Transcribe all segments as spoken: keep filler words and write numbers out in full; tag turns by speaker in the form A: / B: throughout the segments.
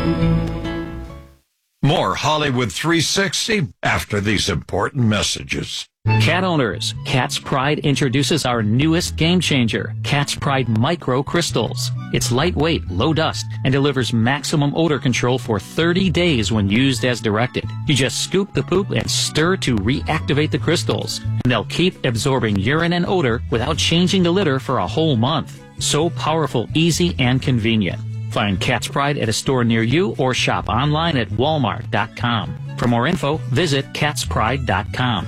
A: More Hollywood three sixty after these important messages.
B: Cat owners, Cat's Pride introduces our newest game changer, Cat's Pride Micro Crystals. It's lightweight, low dust, and delivers maximum odor control for thirty days when used as directed. You just scoop the poop and stir to reactivate the crystals, and they'll keep absorbing urine and odor without changing the litter for a whole month. So powerful, easy, and convenient. Find Cat's Pride at a store near you or shop online at walmart dot com. For more info, visit cats pride dot com.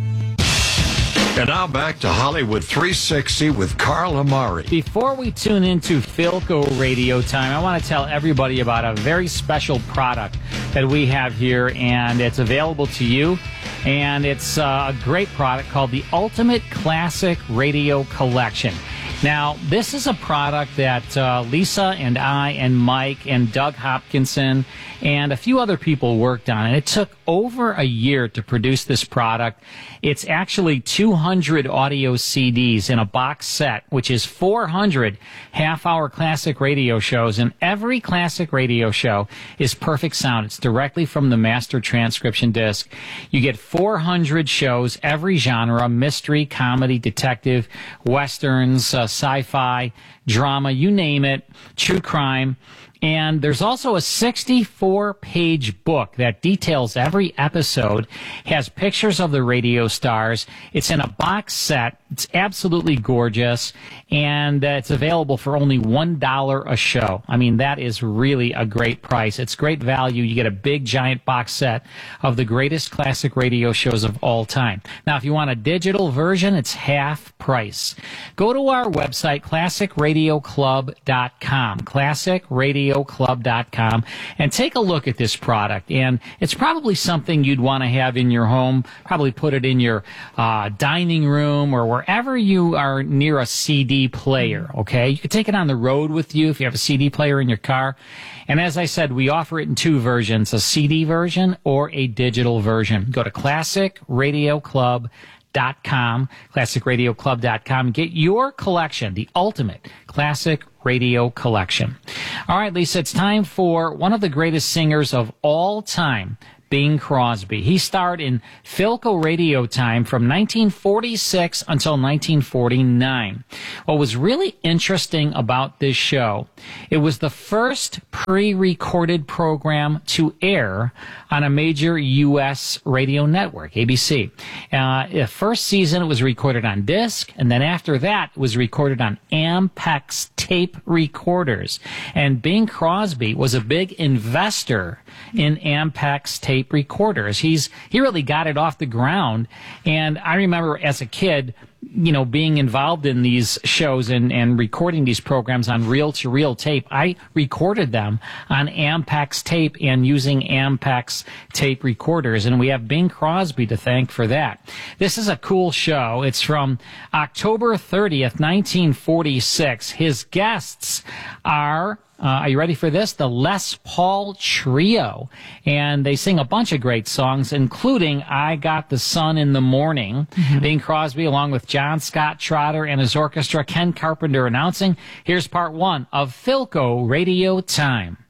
A: And now back to Hollywood three sixty with Carl Amari.
C: Before we tune into Philco Radio Time, I want to tell everybody about a very special product that we have here, and it's available to you. And it's uh, a great product called the Ultimate Classic Radio Collection. Now, this is a product that uh, Lisa and I and Mike and Doug Hopkinson and a few other people worked on. And it took over a year to produce this product. It's actually two hundred audio C Ds in a box set, which is four hundred half-hour classic radio shows. And every classic radio show is perfect sound. It's directly from the master transcription disc. You get four hundred shows, every genre, mystery, comedy, detective, westerns, uh, sci-fi, drama, you name it, true crime. And there's also a sixty-four page book that details every episode, has pictures of the radio stars. It's in a box set. It's absolutely gorgeous, and uh, it's available for only one dollar a show. I mean, that is really a great price. It's great value. You get a big, giant box set of the greatest classic radio shows of all time. Now, if you want a digital version, it's half price. Go to our website, classic radio club dot com, classic radio club dot com, and take a look at this product. And it's probably something you'd want to have in your home, probably put it in your uh, dining room or wherever you are near a C D player, okay? You could take it on the road with you if you have a C D player in your car. And as I said, we offer it in two versions, a C D version or a digital version. Go to classic radio club dot com, classic radio club dot com. Get your collection, the ultimate classic radio collection. All right, Lisa, it's time for one of the greatest singers of all time, Bing Crosby. He starred in Philco Radio Time from nineteen forty-six until nineteen forty-nine. What was really interesting about this show, it was the first pre-recorded program to air on a major U S radio network, A B C. Uh, the first season, it was recorded on disc, and then after that, it was recorded on Ampex tape recorders. And Bing Crosby was a big investor in Ampex tape recorders. He's he really got it off the ground. And I remember as a kid, you know, being involved in these shows and, and recording these programs on reel-to-reel tape. I recorded them on Ampex tape and using Ampex tape recorders, and we have Bing Crosby to thank for that. This is a cool show. It's from October thirtieth, nineteen forty-six. His guests are... Uh, are you ready for this? The Les Paul Trio. And they sing a bunch of great songs, including I Got the Sun in the Morning. Mm-hmm. Bing Crosby, along with John Scott Trotter and his orchestra, Ken Carpenter announcing. Here's part one of Philco Radio Time.